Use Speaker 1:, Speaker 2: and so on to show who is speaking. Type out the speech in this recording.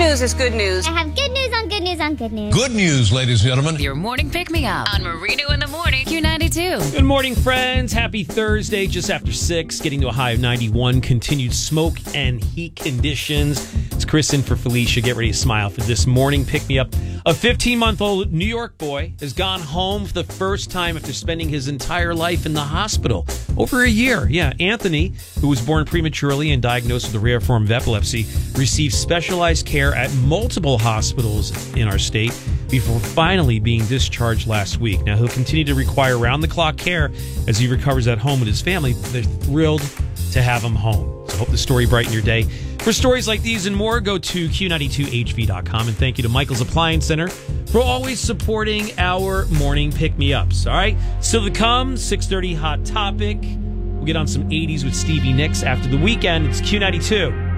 Speaker 1: news is good news.
Speaker 2: I have good news on good news on good news.
Speaker 3: Good news, ladies and gentlemen.
Speaker 4: Your morning pick-me-up on Marino in the Morning, Q92.
Speaker 5: Good morning, friends. Happy Thursday, just after 6, getting to a high of 91. Continued smoke and heat conditions. It's Chris in for Felicia. Get ready to smile for this morning pick-me-up. A 15-month-old New York boy has gone home for the first time after spending his entire life in the hospital. Over a year. Yeah, Anthony, who was born prematurely and diagnosed with a rare form of epilepsy, received specialized care at multiple hospitals in our state before finally being discharged last week. Now, he'll continue to require round-the-clock care as he recovers at home with his family. They're thrilled to have him home. So I hope the story brightened your day. For stories like these and more, go to Q92HV.com. And thank you to Michael's Appliance Center for always supporting our morning pick-me-ups. All right? Still to come, 6:30 Hot Topic. We'll get on some 80s with Stevie Nicks after the weekend. It's Q92.